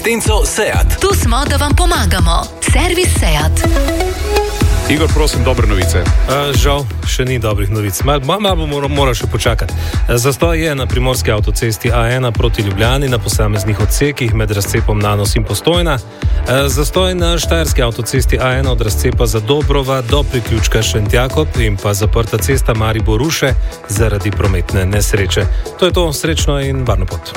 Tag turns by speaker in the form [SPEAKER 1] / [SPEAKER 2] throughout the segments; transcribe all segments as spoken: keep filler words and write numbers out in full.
[SPEAKER 1] Tenco Seat.
[SPEAKER 2] Tu smo, da vam pomagamo. Servis Seat.
[SPEAKER 3] Igor, prosim, dobre novice.
[SPEAKER 4] Uh, žal, še ni dobrih novic. Malo mal, mal bomo morali še počakati. Zastoj je na primorski avtocesti A ena proti Ljubljani na posameznih odsekih med razcepom Nanos in Postojna. Uh, zastoj na štajerski avtocesti A ena od razcepa Zadobrova do priključka Šentjakob in pa zaprta cesta Maribor-Ruše zaradi prometne nesreče. To je to, srečno in varno pot.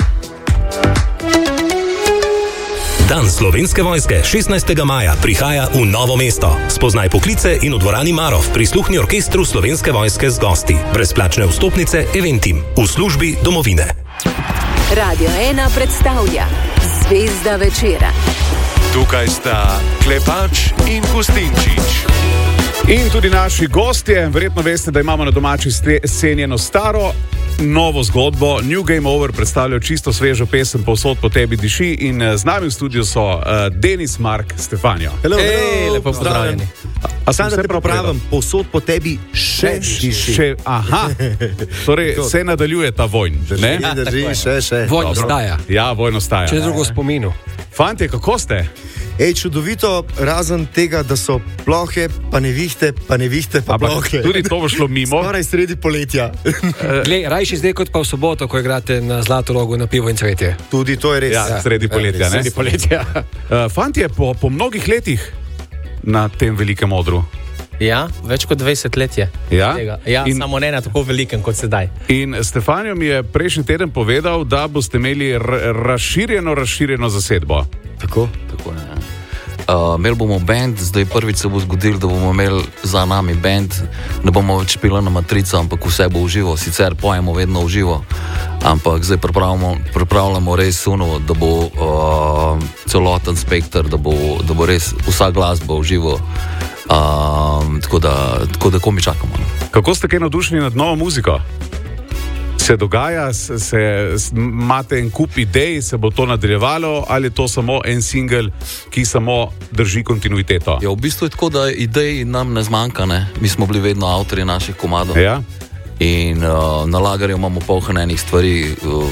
[SPEAKER 1] Dan Slovenske vojske šestnajstega maja prihaja v Novo mesto. Spoznaj poklice in v dvorani Marof prisluhni orkestru Slovenske vojske z gosti. Brezplačne vstopnice Eventim v službi domovine.
[SPEAKER 5] Radio ena predstavlja Zvezda večera.
[SPEAKER 6] Tukaj sta Klepač in Gustinčič.
[SPEAKER 3] In tudi naši gostje. Verjetno veste, da imamo na domači sceni eno staro, novo zgodbo. New Game Over predstavljajo čisto svežo pesem Povsod po tebi diši in z nami v studiu so uh, Denis, Mark, Stefanijo.
[SPEAKER 7] Hello, hello, lepo pozdravljeni.
[SPEAKER 3] A
[SPEAKER 7] sam da te popravim, povsod po tebi še diši.
[SPEAKER 3] Še, aha, torej se nadaljuje ta vojn, ne?
[SPEAKER 7] Drži, še, še.
[SPEAKER 8] Vojn ostaja.
[SPEAKER 3] Ja, vojn ostaja.
[SPEAKER 8] Če drugo spominu.
[SPEAKER 3] Fantje, kako ste?
[SPEAKER 7] Ej, čudovito, razen tega, da so plohe, pa nevihte, pa nevihte, pa plohe.
[SPEAKER 3] Tudi to bo šlo mimo.
[SPEAKER 7] Skoraj sredi poletja.
[SPEAKER 8] Glej, rajši zdaj kot pa v soboto, ko igrate na Zlatorogu na pivo in cvetje.
[SPEAKER 7] Tudi to je res.
[SPEAKER 3] Ja, sredi poletja, ne?
[SPEAKER 8] Sredi poletja.
[SPEAKER 3] Uh, fantje, po, po mnogih letih na tem velikem odru.
[SPEAKER 9] Ja, več kot dvajset let je.
[SPEAKER 3] Ja,
[SPEAKER 9] ja in, samo ne na tako velikem kot sedaj.
[SPEAKER 3] In Stefanijo mi je prejšnji teden povedal, da boste imeli razširjeno, razširjeno zasedbo.
[SPEAKER 7] Tako?
[SPEAKER 10] Tako je. Uh, imeli bomo band, zdaj prvič se bo zgodilo, da bomo imeli za nami band, ne bomo več pila na matrico, ampak vse bo v živo, sicer pojemo vedno v živo, ampak zdaj pripravljamo, pripravljamo res suno, da bo uh, celoten spektr, da bo, da bo res vsa glasba v živo, uh, tako da, tako da komi čakamo.
[SPEAKER 3] Kako ste kaj navdušeni nad novo muziko? Se dogaja, se, se, imate en kup idej, se bo to nadaljevalo ali je to samo en singel, ki samo drži kontinuiteto?
[SPEAKER 10] Ja, v bistvu je tako, da idej nam ne zmanjka, ne? Mi smo bili vedno avtorji naših komadov.
[SPEAKER 3] Ja.
[SPEAKER 10] In uh, na lagarju imamo poln enih stvari, uh,